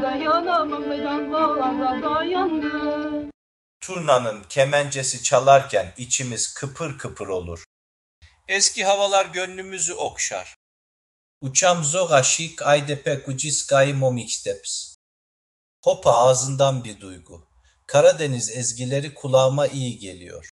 dayanamam ve damlalara dayandım. Turnanın kemencesi çalarken içimiz kıpır kıpır olur. Eski havalar gönlümüzü okşar. Uçam zoga şik aydepe kuciskayı momiksteps. Hopa ağzından bir duygu. Karadeniz ezgileri kulağıma iyi geliyor.